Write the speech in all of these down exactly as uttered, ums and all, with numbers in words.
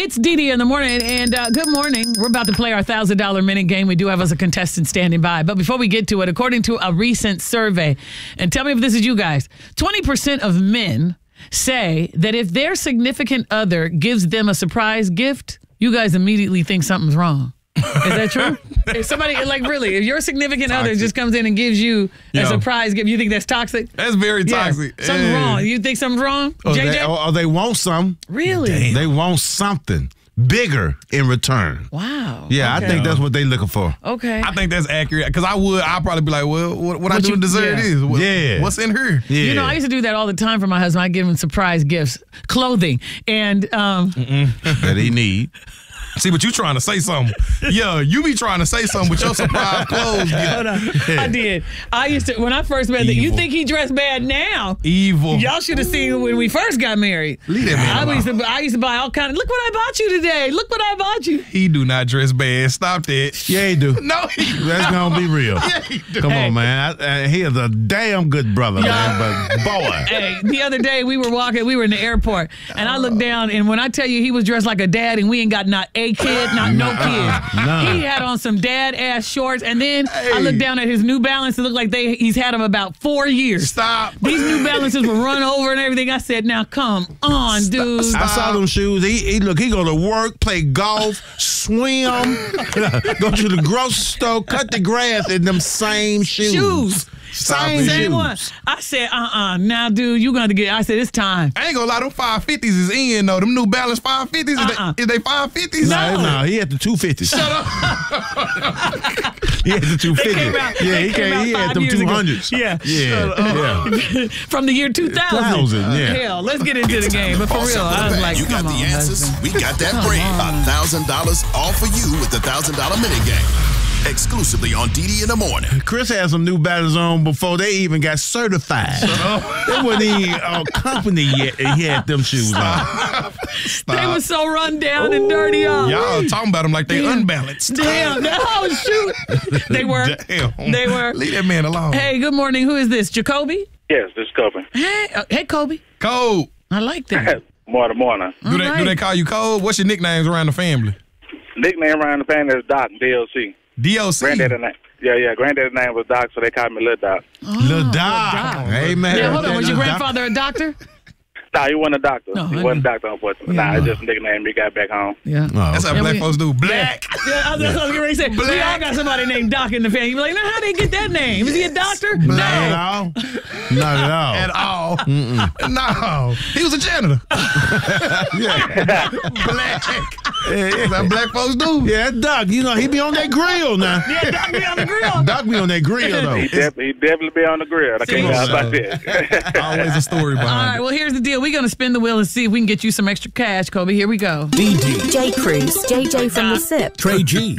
It's Dee Dee in the morning, and uh, good morning. We're about to play our one thousand dollars minute game. We do have us a contestant standing by. But before we get to it, according to a recent survey, and tell me if this is you guys, twenty percent of men say that if their significant other gives them a surprise gift, you guys immediately think something's wrong. Is that true? If somebody, like really, if your significant toxic. other just comes in and gives you a Yo. surprise gift, you think that's toxic? That's very toxic. Yeah. Something's yeah. wrong. You think something's wrong? Or J J? They, or, or they want something. Really? Damn. They want something bigger in return. Wow. Yeah, okay. I think that's what they looking for. Okay. I think that's accurate because I would, I'd probably be like, well, what, what I do you, to deserve yeah. this? What, yeah. What's in her? Yeah. You know, I used to do that all the time for my husband. I give him surprise gifts, clothing, and um, that he need. See, but you trying to say something. Yeah, you be trying to say something with your surprise clothes. Hold on. Yeah. I did. I used to, when I first met him, you think he dressed bad now? Evil. Y'all should have seen when we first got married. Leave that man I used, to, I used to buy all kind of, look what I bought you today. Look what I bought you. He do not dress bad. Stop that. Yeah, he do. No, he That's no. going to be real. Yeah, he do. Come hey. on, man. I, I, he is a damn good brother, yeah. man. But boy. Hey, the other day we were walking, we were in the airport, and I looked down, and when I tell you he was dressed like a dad, and we ain't got not a kid, not no kid. Nah. He had on some dad-ass shorts, and then Hey. I looked down at his New Balance. It looked like they he's had them about four years. Stop. These New Balances were run over and everything. I said, now come on, dude. I saw them shoes. He, he look, he go to work, play golf, swim, go to the grocery store, cut the grass in them same shoes. Shoes. Same, Same shoes. one. I said, uh-uh. Now, dude, you got to get, I said, it's time. I ain't gonna lie, them five fifties is in, though. Them New Balance five fifties, is, Uh-uh. they, is they five fifties? No. No, no, he had the two fifties. Shut up. He had the two They fifties. came out, Yeah, they he, came came, out he had five them years ago. two hundreds. Yeah. Yeah, yeah. From the year two thousand. Thousand, yeah. Hell, let's get into the game. But for real, I was like, you come got on, the answers. husband. We got that Come brain. on. one thousand dollars all for you with the one thousand dollars minute game. Exclusively on Dee Dee in the morning. Chris had some New Balance on before they even got certified. They wasn't even a company yet, and he had them shoes on. They were so run down and dirty. Y'all, Y'all talking about them like they Damn. unbalanced. Damn. Oh, shoot. They were. Damn. They were. Leave that man alone. Hey, good morning. Who is this? Jacoby? Yes, this is Kobe. Hey, uh, hey, Kobe. Code. I like that. Morning, morning. Do they, right. do they call you Code? What's your nicknames around the family? Nickname around the family is Doc, D L C. D L C. Granddaddy name. Yeah, yeah. Granddaddy's name was Doc, so they called me Lil Doc. Oh, Lil Doc. Doc. Hey, man. Yeah, hold on. Was your Lil Doc. grandfather a doctor? Nah, he wasn't a doctor. No, he I wasn't know. a doctor, unfortunately. Yeah. Nah, it's just a nickname he got back home. Yeah. Oh, That's how Yeah, black we- folks do. Black. Yeah, I was, that's what I was getting ready to say. We Black. all got somebody named Doc in the family. You be like, now how they get that name? Is he a doctor? Not No. at all. Not at all. At all. No. He was a janitor. Yeah. Black. That's how black folks do. Yeah, that Doc, you know, he be on that grill now. Yeah, Doc be on the grill. Doc be on that grill, though. He, def- he definitely be on the grill. I See? can't lie about that. Always a story All behind right, it. well, here's the deal. We're going to spin the wheel and see if we can get you some extra cash, Kobe. Here we go. D D, J. Cruz, J J from the SIP, Trey G,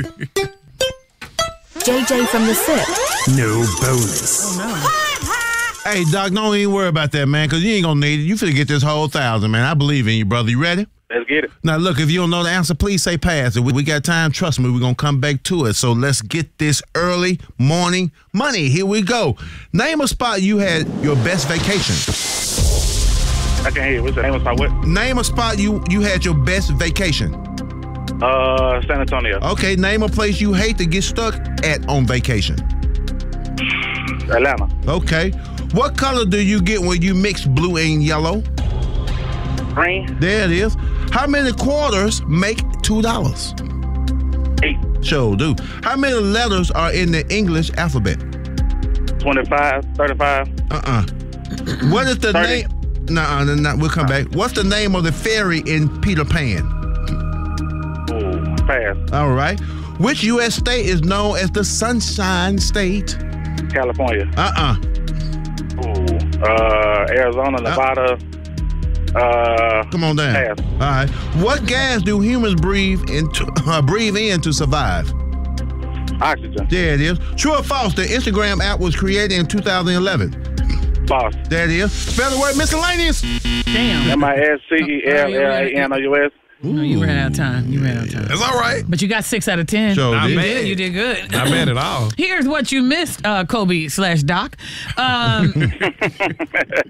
J J from the SIP. no bonus. Hey, Doc, don't even worry about that, man, because you ain't going to need it. You finna get this whole thousand, man. I believe in you, brother. You ready? Let's get it. Now, look, if you don't know the answer, please say pass. If we, we got time, trust me, we're going to come back to it. So let's get this early morning money. Here we go. Name a spot you had your best vacation. I can't hear you. What's the name of my what? Name a spot you, you had your best vacation. Uh, San Antonio. Okay, name a place you hate to get stuck at on vacation. Atlanta. Okay. What color do you get when you mix blue and yellow? Green. There it is. How many quarters make two dollars? Eight. Sure do. How many letters are in the English alphabet? twenty-five. thirty-five. Uh-uh. What is the thirty. name? Nuh-uh, nah, nah, we'll come back. What's the name of the fairy in Peter Pan? Ooh, pass. All right. Which U S state is known as the Sunshine State? California. Uh-uh. Ooh. Uh, Arizona, Nevada. Uh, Come on down. Pass. All right. What gas do humans breathe into, uh, breathe in to survive? oxygen. There it is. True or false, the Instagram app was created in two thousand eleven. False. There it is. Spell the word miscellaneous. Damn. M I S C E L L A N O U S. No, you ran out of time. You ran out of time. That's all right. But you got six out of ten. Sure Not did. bad. You did good. Not bad at all. Here's what you missed, uh, Kobe slash Doc. Um,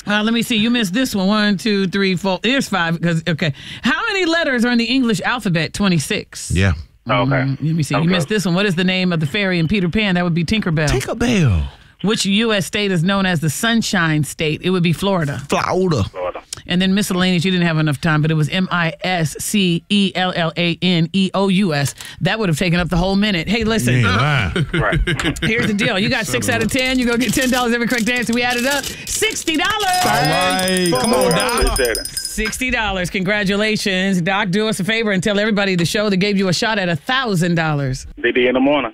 Uh, let me see. You missed this one. One, two, three, four. Here's five. Because okay. How many letters are in the English alphabet? twenty-six. Yeah. Okay. Let me see. Okay. You missed this one. What is the name of the fairy in Peter Pan? That would be Tinkerbell. Tinkerbell. Which U S state is known as the Sunshine State? It would be Florida. Florida. Florida. And then miscellaneous, you didn't have enough time, but it was M I S C E L L A N E O U S. That would have taken up the whole minute. Hey, listen. Yeah, right. Right. Here's the deal. You got six out of ten. You're going to get ten dollars every correct answer. We added up. sixty dollars. All right. Come on, Doc. Appreciate it. sixty dollars. Congratulations. Doc, do us a favor and tell everybody the show that gave you a shot at one thousand dollars. D D in the morning.